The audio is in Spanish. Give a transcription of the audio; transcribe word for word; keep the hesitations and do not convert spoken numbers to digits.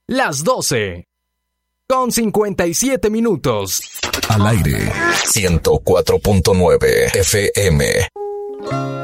las doce, con cincuenta y siete minutos. Al aire, ciento cuatro punto nueve F M.